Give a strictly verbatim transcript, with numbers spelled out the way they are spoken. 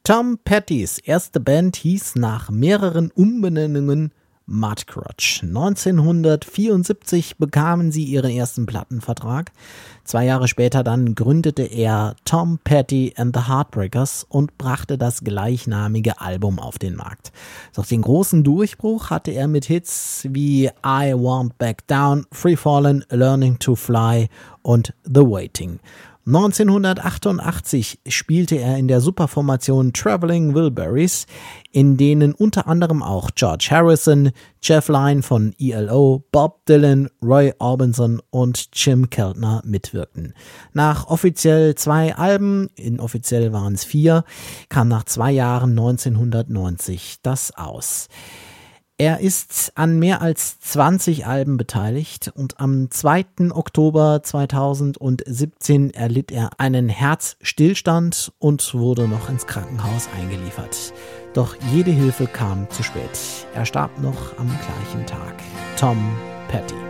Tom Pettys erste Band hieß nach mehreren Umbenennungen Mudcrutch. neunzehnhundertvierundsiebzig bekamen sie ihren ersten Plattenvertrag. Zwei Jahre später dann gründete er Tom Petty and the Heartbreakers und brachte das gleichnamige Album auf den Markt. Doch den großen Durchbruch hatte er mit Hits wie I Won't Back Down, Free Fallin', Learning to Fly und The Waiting. neunzehnhundertachtundachtzig spielte er in der Superformation Traveling Wilburys, in denen unter anderem auch George Harrison, Jeff Lynne von E L O, Bob Dylan, Roy Orbison und Jim Keltner mitwirkten. Nach offiziell zwei Alben, inoffiziell waren es vier, kam nach zwei Jahren neunzehnhundertneunzig das aus. Er ist an mehr als zwanzig Alben beteiligt und am zweiten Oktober zweitausendsiebzehn erlitt er einen Herzstillstand und wurde noch ins Krankenhaus eingeliefert. Doch jede Hilfe kam zu spät. Er starb noch am gleichen Tag. Tom Petty.